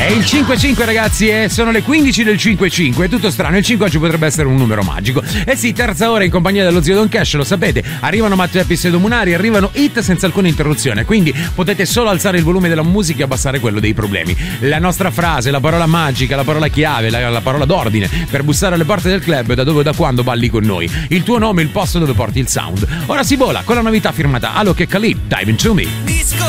È il 5-5 ragazzi, sono le 15 del 5-5, è tutto strano, il 5 oggi potrebbe essere un numero magico. Eh sì, terza ora in compagnia dello zio Don Cash, lo sapete, arrivano Matteo e Sedo Munari, arrivano hit senza alcuna interruzione, quindi potete solo alzare il volume della musica e abbassare quello dei problemi. La nostra frase, la parola magica, la parola chiave, la parola d'ordine per bussare alle porte del club da dove o da quando balli con noi. Il tuo nome, il posto dove porti il sound. Ora si vola con la novità firmata Alok e Khalid, Dive Into Me.